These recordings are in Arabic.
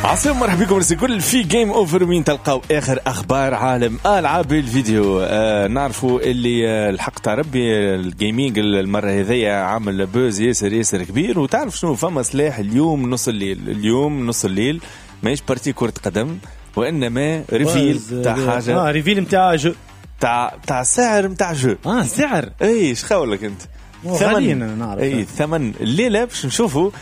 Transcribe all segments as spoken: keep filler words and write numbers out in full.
عسلامة مرحبا بكم رسي كل في جيم اوفر وين تلقاو اخر اخبار عالم العاب الفيديو. آه نعرفوا اللي آه الحق تاع ربي الجيمنج المره هذيا عامل بوز ياسر ياسر كبير. وتعرف شنو فما سلاح اليوم نص الليل اليوم نص الليل ماهيش بارتي كرة قدم وانما ريفيل تاع حاجه. اه ريفيل نتاع جو تاع تاع سعر نتاع جو. اه سعر اي شخاولك انت ثمن نعرف اي ثمن الليله باش نشوفوا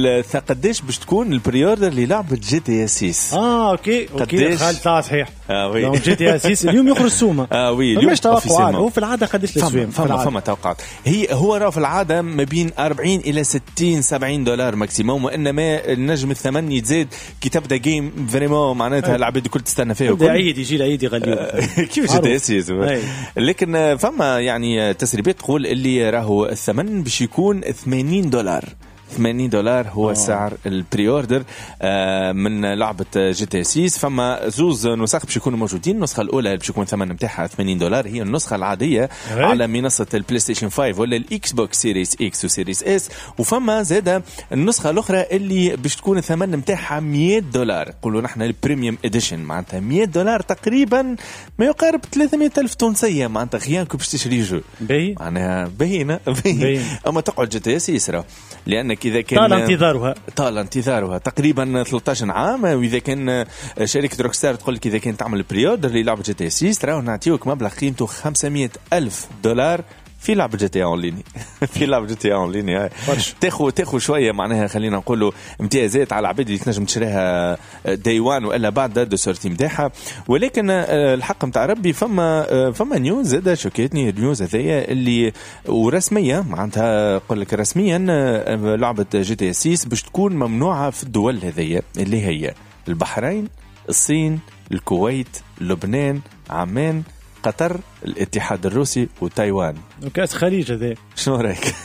قداش باش تكون البريوردر للعبه جي تي ستة. اه اوكي اوكي خالد صحيح. اه وي جي تي ستة اليوم يخرج السومه. اه وي اليوم مش توقعات. هو في العاده قداش الاسوام فما فما توقعات. هي هو راه في العاده ما بين أربعين الى ستين سبعين دولار ماكسيموم وانما النجم الثمن يتزاد كي تبدا جيم فريمون معناتها العباد الكل تستنى فيها وكل عيد يجي العيد يغليو كيف جي تي ستة. لكن فما يعني تسريبات تقول اللي راهو الثمن باش يكون ثمانين دولار. ثمانين دولار هو أوه. سعر البري اوردر آه من لعبه جي تي ستة. فما زوز نسخ باش يكونوا موجودين. النسخه الاولى باش يكون الثمن نتاعها ثمانين دولار هي النسخه العاديه أه. على منصه البلاي ستيشن خمسة ولا الاكس بوكس سيريس اكس وسيريس اس. وفما زاده النسخه الاخرى اللي باش تكون الثمن نتاعها مية دولار. نقولوا نحن البريميوم اديشن معناتها مية دولار تقريبا ما يقارب ثلاثمية ألف تونسيه معناتها خيانك باش تشري جو باهي معناها باهينا اما تقعد جي تي ستة يسرى لانك اذا كان طال انتظارها طال انتظارها تقريبا ثلاثة عشر عام. واذا كان شركه روكستار تقول لك اذا كنت تعمل بريودر للعبه جي تي ستة راهو نعطيوك مبلغ قيمته خمسمية ألف دولار في لعبه جي تي اون ليني في لعبه جي تي اون ليني تاخذ تاخذ شويه معناها خلينا نقولوا امتيازات على العباد اللي تنجم تشريها داي وان والا بعد دو سورتي نتاعها. ولكن الحق نتاع ربي فما فما نيوز زاده شوكيتني. النيوز هذيا اللي ورسميه معناتها نقول لك رسميا لعبه جي تي ستة باش تكون ممنوعه في الدول هذيا اللي هي البحرين الصين الكويت لبنان عمان قطر الاتحاد الروسي وتايوان وكاس خليج هذا. شنو رايك؟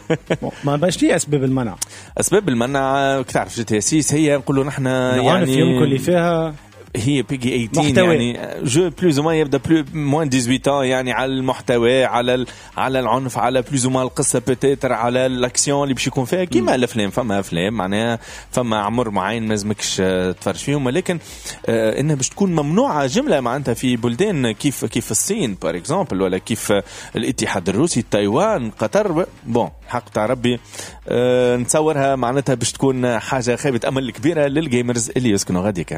ما باش لي اسباب المنع. اسباب المنع كتعرف جي تي ستة هي نقولوا نحن يعني يمكن اللي فيها هي بيجي ثمانية عشر يعني جو بلوز ما يبدا بلو موان ثمانية عشر يعني على المحتوى على ال... على العنف على بلوز ما القصه بيتيتر على الاكسيون اللي باش يكون فيها كيما الافلام. فما افلام معناها فما عمر معين ما لازمكش تفرج فيهم ولكن آه انها باش تكون ممنوعه جمله معناتها في بلدان كيف كيف الصين بار اكزومبل ولا كيف الاتحاد الروسي تايوان قطر. بون حق تاع ربي آه نتصورها معناتها باش تكون حاجه خيبه امل كبيره للجيمرز اللي يسكنوا غاديك.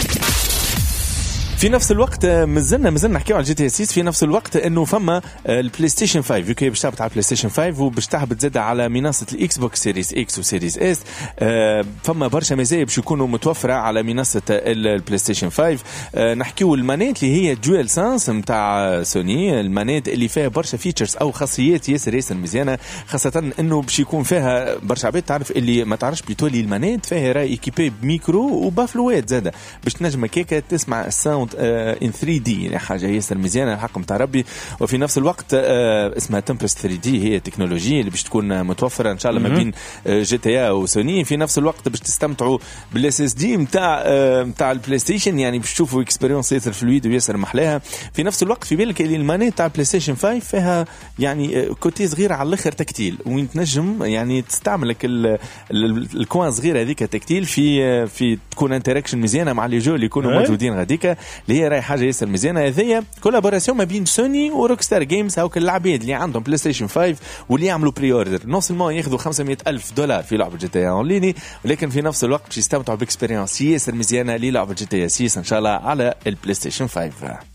في نفس الوقت مازلنا مازلنا نحكيو على جي تي ستة. في نفس الوقت انه فما البلاي ستيشن خمسة يوكي باش تهبط على البلاي ستيشن خمسة وباش تهبط زاد على منصه الاكس بوكس سيريس اكس وسيريس اس. فما برشا مزايا باش يكونوا متوفره على منصه البلاي ستيشن خمسة. نحكيو المانيت اللي هي جويل سانس نتاع سوني المانيت اللي فيها برشا فيتشرز او خاصيات ياسر ياسر مزيانه خاصه انه باش يكون فيها برشا عباد تعرف اللي ما تعرفش بيتولي المانيت فيها راي ايكيبي بميكرو وبافلوات زاده باش تنجم كيكه تسمع الساوند ان ثري دي يعني حاجه ياسر مزيانه الحق نتاع ربي. وفي نفس الوقت اسمها تمبرست ثري دي هي تكنولوجيا اللي باش تكون متوفره ان شاء الله ما بين جي تي اي وسوني. في نفس الوقت باش تستمتعوا بالاس اس دي نتاع نتاع البلاي ستيشن يعني باش تشوفوا اكسبيريونس ياسر فلويد وياسر محلاها. في نفس الوقت في بالك اللي المانيت تاع البلاي ستيشن خمسة فيها يعني كوتي صغير على الاخر تكتيل وين تنجم يعني تستعملك الكوان صغيره هذيك تكتيل في في تكون انتراكشن مزيانه مع لي جو اللي يكونوا موجودين غاديك اللي هي راي حاجه ياسر مزيانه. هذيا كولابوراسيون ما بين سوني وروكستار جيمز هاوك اللاعبين اللي عندهم بلاي ستيشن خمسة واللي يعملوا بري اوردر نون سلمون ياخذوا خمسمية ألف دولار في لعبه جي تي اون ليني ولكن في نفس الوقت باش يستمتعوا باكسبيرينس ياسر مزيانه للعبه جي تي ستة ان شاء الله على البلاي ستيشن خمسة.